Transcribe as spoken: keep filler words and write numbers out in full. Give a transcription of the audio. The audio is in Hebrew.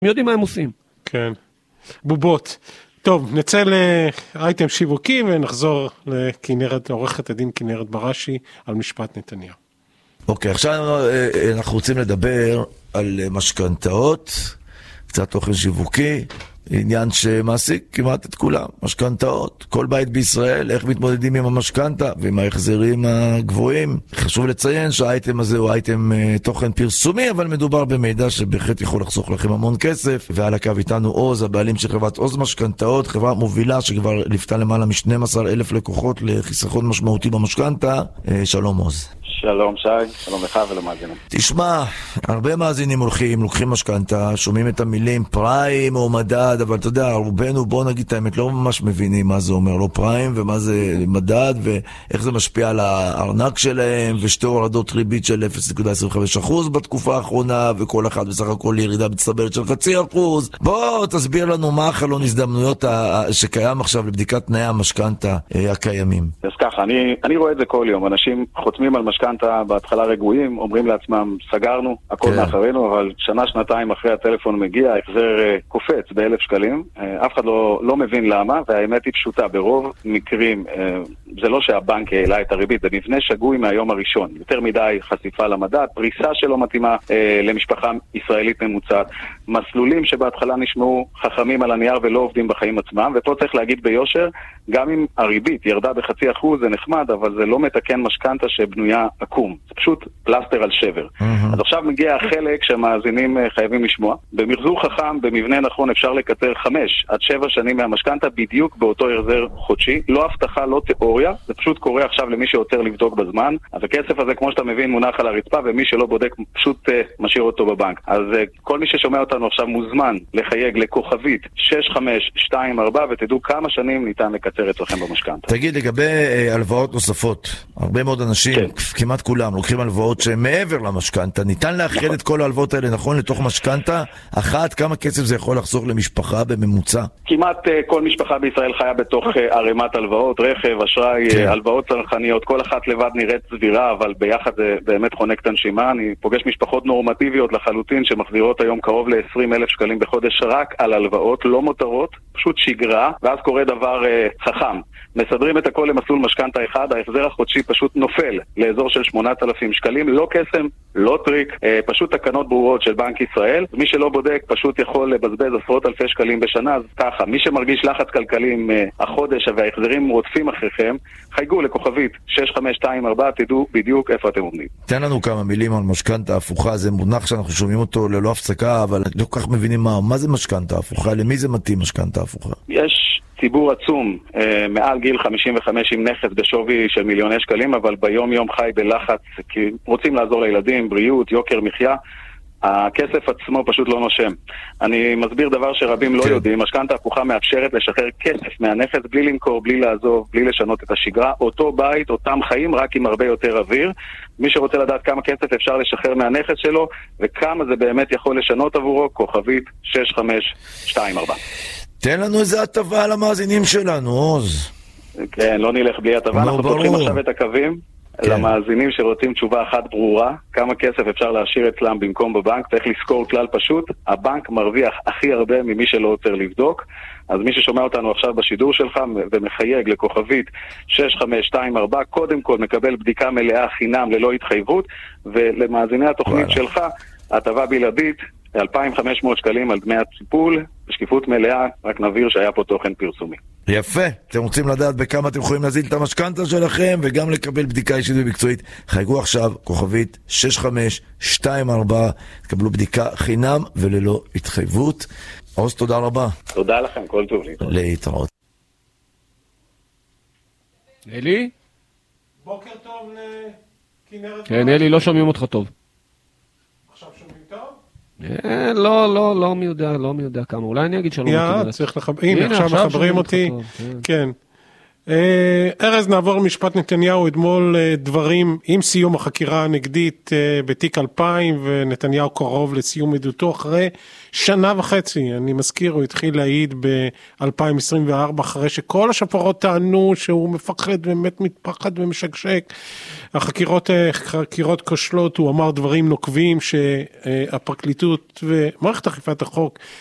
הם יודעים מה הם עושים. כן. בובות. טוב, נצא לאייטם שיווקי ונחזור לכנרת, עורכת הדין כנרת בראשי על משפט נתניהו. אוקיי, עכשיו אנחנו רוצים לדבר על משכנתאות, קצת תוכן שיווקי, עניין שמעסיק כמעט את כולם, משכנתאות, כל בית בישראל, איך מתמודדים עם המשכנתה ועם ההחזרים הגבוהים. חשוב לציין שהאייטם הזה הוא אייטם תוכן פרסומי, אבל מדובר במידע שבהחלט יכול לחסוך לכם המון כסף. ועל הקו איתנו עוז, הבעלים של חברת עוז משכנתאות, חברה מובילה שכבר לפתה למעלה מ-שנים עשר אלף לקוחות לחיסכון משמעותי במשכנתה. שלום עוז. שלום שי, שלום לך ולמאזינים. תשמע, הרבה מאזינים הולכים, לוקחים משכנתה, שומעים את המילים פריים או מדד, אבל אתה יודע, רובנו, בוא נגיד את האמת, לא ממש מבינים מה זה אומר, לא פריים ומה זה מדד ואיך זה משפיע על הארנק שלהם, ושתי הורדות ריבית של אפס נקודה עשרים וחמישה אחוז בתקופה האחרונה, וכל אחד בסך הכל ירידה מצטברת של חצי אחוז. בוא תסביר לנו מה החלון הזדמנויות שקיים עכשיו לבדיקת תנאי המשכנתה הקיימים. אז ככה, אני, אני רואה את זה כל יום, אנשים חותמים על משכנתה בהתחלה רגועים, אומרים לעצמם, סגרנו, הכל כן. מאחרינו, אבל שנה, שנתיים אחרי הטלפון מגיע, החזר uh, קופץ באלף שקלים, uh, אף אחד לא, לא מבין למה, והאמת היא פשוטה, ברוב מקרים, uh, זה לא שהבנק העלה את הריבית, זה מבנה שגוי מהיום הראשון, יותר מדי חשיפה למדד, פריסה שלא מתאימה uh, למשפחה ישראלית ממוצעת, מסלולים שבהתחלה נשמעו חכמים על הנייר ולא עובדים בחיים עצמם, ופה צריך להגיד ביושר, גם אם הריבית ירדה בחצי אחוז, זה נחמד, אבל זה לא מתקן משכנתה שבנויה עקום. זה פשוט פלסטר על שבר. Mm-hmm. אז עכשיו מגיע החלק שהמאזינים חייבים לשמוע. במחזור חכם, במבנה נכון, אפשר לקצר חמש עד שבע שנים מהמשכנתה בדיוק באותו החזר חודשי. לא הבטחה, לא תיאוריה. זה פשוט קורה עכשיו למי שעוצר לבדוק בזמן. אז הכסף הזה, כמו שאתה מבין, מונח על הרצפה, ומי שלא בודק פשוט uh, משאיר אותו בבנק. אז uh, כל מי ששומע אותנו עכשיו מוזמן לחייג לכוכבית שש חמש שתיים ארבע, ותדעו כמה שנים ניתן לקצר אצלכם במשכנתה. תגיד, לגבי uh, הלוואות נוספות, הרבה מאוד אנשים, כן. כמעט כולם, לוקחים הלוואות שמעבר למשכנתה. ניתן לאחד נכון. את כל ההלוואות האלה, נכון, לתוך משכנתה אחת, כמה כסף זה יכול לחסוך למשפחה בממוצע? כמעט uh, כל משפחה בישראל חיה בתוך uh, ערימת הלוואות, רכב, אשראי, כן. uh, הלוואות צרכניות, כל אחת לבד נראית סבירה, אבל ביחד זה באמת חונק את הנשימה. אני פוגש משפחות נורמטיביות לחלוטין שמחזירות היום קרוב ל-עשרים אלף שקלים בחודש רק על הלוואות, לא מותרות, פשוט שגרה, ואז קורה דבר uh, חכם. מסדרים את הכל למסלול משכנתה אחד, ההחזר החודשי פשוט נופל לאזור של שמונת אלפים שקלים, לא קסם, לא טריק, פשוט תקנות ברורות של בנק ישראל. מי שלא בודק פשוט יכול לבזבז עשרות אלפי שקלים בשנה. אז ככה, מי שמרגיש לחץ כלכלי עם החודש וההחזרים רודפים אחריכם, חייגו לכוכבית שש חמש שתיים ארבע, תדעו בדיוק איפה אתם עומדים. תן לנו כמה מילים על משכנתה הפוכה. זה מונח שאנחנו שומעים אותו ללא הפסקה, אבל לא כל כך מבינים מה, מה זה משכנתה הפוכה, למי זה מתאים משכנתה הפוכה? יש ציבור עצום אה, מעל גיל חמישים וחמש עם נכס בשווי של מיליוני שקלים, אבל ביום יום חי בלחץ, כי רוצים לעזור לילדים, בריאות, יוקר מחיה. הכסף עצמו פשוט לא נושם. אני מסביר דבר שרבים לא יודעים, משכנתה הפוכה מאפשרת לשחרר כסף מהנכס בלי למכור, בלי לעזוב, בלי לשנות את השגרה. אותו בית, אותם חיים, רק עם הרבה יותר אוויר. מי שרוצה לדעת כמה כסף אפשר לשחרר מהנכס שלו וכמה זה באמת יכול לשנות עבורו, כוכבית שש חמש שתיים ארבע. תן לנו איזה הטבה על המאזינים שלנו, עוז. כן, לא נלך בלי הטבה. אנחנו פותחים עכשיו את הקווים כן. למאזינים שרוצים תשובה אחת ברורה, כמה כסף אפשר להשאיר אצלם במקום בבנק. צריך לזכור כלל פשוט, הבנק מרוויח הכי הרבה ממי שלא עוצר לבדוק. אז מי ששומע אותנו עכשיו בשידור שלך ומחייג לכוכבית שש חמש שתיים ארבע, קודם כל מקבל בדיקה מלאה חינם ללא התחייבות, ולמאזיני התוכנית וואלה. שלך, הטבה בלעדית, אלפיים וחמש מאות שקלים על דמי הטיפול, בשקיפות מלאה, רק נבהיר שהיה פה תוכן פרסומי. יפה, אתם רוצים לדעת בכמה אתם יכולים להזיל את המשכנתה שלכם וגם לקבל בדיקה אישית ומקצועית, חייגו עכשיו, כוכבית שש חמש שתיים ארבע, תקבלו בדיקה חינם וללא התחייבות. עוז, תודה רבה. תודה לכם, כל טוב. להתראות. אלי? בוקר טוב לכנרת. כן, אלי, לא שומעים אותך טוב. עכשיו שומעים טוב? לא, לא, לא מי יודע, לא מי יודע כמה. אולי אני אגיד שלום. יא, צריך לחבר... הנה, עכשיו מחברים אותי. כן. ארז, נעבור למשפט נתניהו. אתמול דברים עם סיום החקירה הנגדית בתיק אלפיים, ונתניהו קרוב לסיום עדותו אחרי שנה וחצי. אני מזכיר, הוא התחיל להעיד ב-אלפיים עשרים וארבע, אחרי שכל השפרות טענו שהוא מפחד באמת מתפחד ומשקשק. החקירות חקירות כושלות, הוא אמר דברים נוקבים שהפרקליטות ומערכת אכיפת החוק